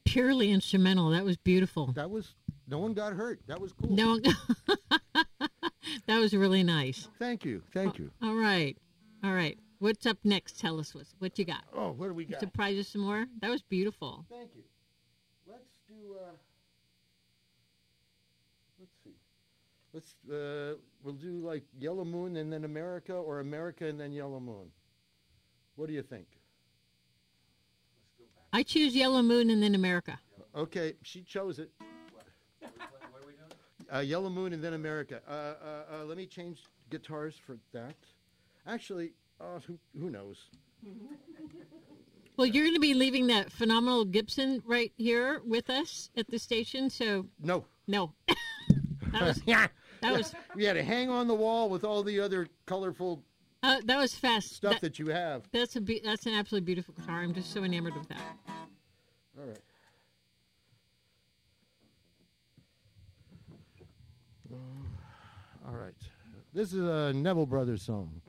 purely instrumental. That was beautiful. No one got hurt. That was cool. No, that was really nice. Thank you. Thank you. All right. All right. What's up next? Tell us what you got. Oh, what do we got? Surprise us some more? That was beautiful. Thank you. Let's do, let's see. We'll do like Yellow Moon and then America, or America and then Yellow Moon. What do you think? I choose Yellow Moon and then America. Okay, she chose it. What are we doing? Yellow Moon and then America. Let me change guitars for that. Actually, who knows? Well, you're going to be leaving that phenomenal Gibson right here with us at the station, so No. that was We had to hang on the wall with all the other colorful that was fast. stuff that you have. That's an absolutely beautiful guitar. I'm just so enamored with that. All right. All right. This is a Neville Brothers song.